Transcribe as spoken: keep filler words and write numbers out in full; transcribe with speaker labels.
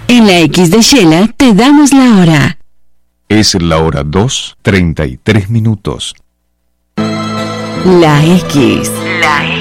Speaker 1: En la X de Shela te damos la hora.
Speaker 2: Es la hora dos, treinta y tres minutos.
Speaker 1: La X. La X.